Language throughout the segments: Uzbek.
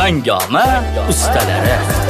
Hangama ustalari.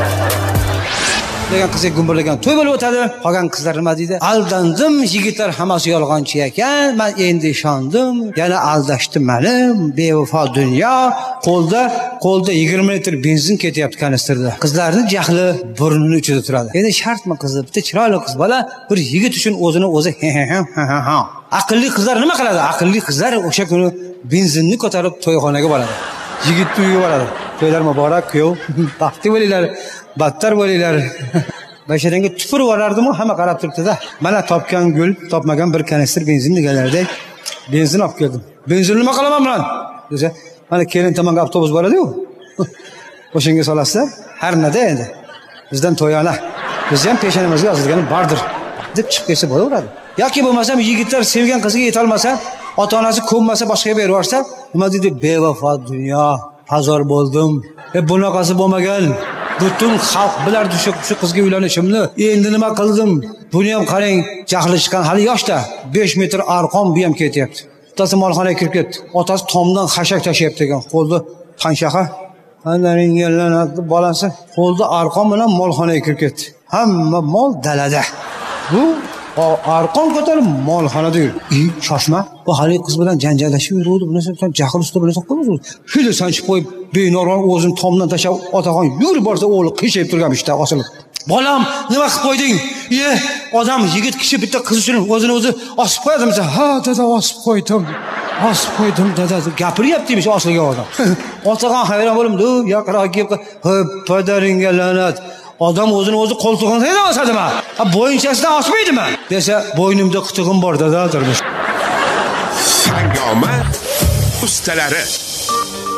degan qizga gumburlagan to'y bo'lib o'tadi. Qolgan qizlar nima deydi? Aldandim, yigitlar hammasi yolg'onchi ekan. Men endi ishondim. Yana aldashdi meni, bevafo dunyo. Qo'lda 20 litr benzin ketyapti kanistrda. Qizlarning jahli burnining uchida turadi. Endi shartmi qizi? Bitta chiroyli qiz bola bir yigit uchun o'zini o'zi ha. Aqlli qizlar nima qiladi? Aqlli qizlar o'sha kuni benzinni ko'tarib to'yxonaga boradi. Yigit uyiga boradi. To'ylar muborak, kuyov. Baxtli bo'linglar, battar bo'linglar. Basharanga tupurib yuborardim-ku, hamma qarab turibdi-da. Mana topgan gul, topmagan bir kanistr benzin deganlardek benzin olib keldim. Benzin nima qilaman bilan? Desa, mana kelin tomonga avtobus boradi-ku. O'shanga solasizlar, har nada endi. Bizdan to'yona. Biz ham peshonamizga yozilgani bardir deb chiqib kelsa bo'laveradi. Yoki bo'lmasam yigitlar sevgan qiziga yeta olmasa, ota-onasi ko'nmasa boshqaga berib yuborsa, nima deydi? Bevafo dunyo, pazor bo'ldim. Bunaqasi bo'lmagan. Butun xalq bilardi shu qizga uylanishimni. Endi nima qildim? Buni ham qarang, jahli chiqqan, hali yoshda. 5 metr arqon bu ham ketyapti. Otasi molxonaga kirib ketdi. Otasi tomdan xashak tashiyapti ekan. Qo'lda qanshaqa. Qandaringanlanadi bolasi. Qo'lda arqon bilan molxonaga kirib ketdi. Hamma mol dalada. Bu arqon ko'tarib molxonada yur. Shoshma. Bu hali qiz bilan janjallashib yuruvdi. Bunisi sen jahl usta bilan qo'ymas. Shuni sanchib qo'yib, benormal o'zini tomdan tashlab otaxon yurib borsa, o'g'li qiyshayib turgan ishda osilib. Bolam, nima qilib qo'yding? Odam yigit kishi bitta qiz uchun o'zini o'zi osib qo'yadimi? Ha, dada, osib qo'ydim. Osib qo'ydim, dada. Gapiryaptimish osilgan odam. Otaxon hayron bo'ldi. Yaqinroq kelib, "Padaringga la'nat. Odam o'zini o'zi qo'ltig'idan hayda osadimi? Bo'yinchasidan osmaydimi?" desa, "Bo'ynimda qitig'im bor, dada", dermish. Hangama ustalari.